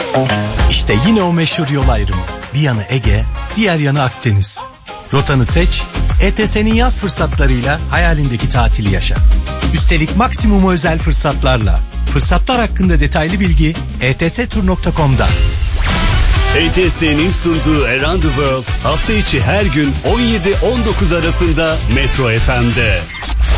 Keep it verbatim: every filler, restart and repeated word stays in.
İşte yine o meşhur yol ayrımı. Bir yanı Ege, diğer yanı Akdeniz. Rotanı seç, E T S'nin yaz fırsatlarıyla hayalindeki tatili yaşa. Üstelik maksimum özel fırsatlarla. Fırsatlar hakkında detaylı bilgi e t s tur nokta com'da. E T S'nin sunduğu Around the World hafta içi her gün on yedi on dokuz arasında Metro F M'de.